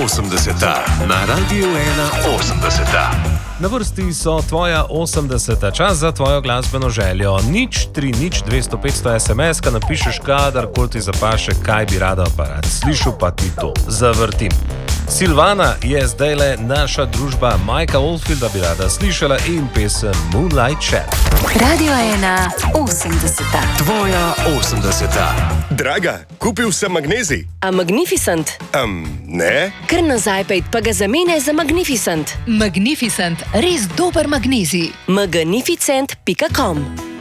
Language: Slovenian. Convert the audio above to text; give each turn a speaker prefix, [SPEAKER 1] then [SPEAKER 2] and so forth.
[SPEAKER 1] 80. Na Radiu 81.
[SPEAKER 2] Na vrsti so tvoja 80. čas za tvojo glasbeno željo. 030 SMS, ka napišeš kadarkoli ti zapaše, kaj bi rada pa rad slišal, pa ti to zavrtim. Silvana je zdajle naša družba, Majka Oldfielda bi rada slišala in pesem Moonlight Chat.
[SPEAKER 3] Radio 1 80.
[SPEAKER 1] Tvoja 80.
[SPEAKER 4] Draga, kupil sem magnezij.
[SPEAKER 5] A Magnificent?
[SPEAKER 4] Ne?
[SPEAKER 5] Kar nazaj pejt, pa ga zamene za Magnificent.
[SPEAKER 3] Magnificent, res dober magnezij.
[SPEAKER 5] Magnificent.com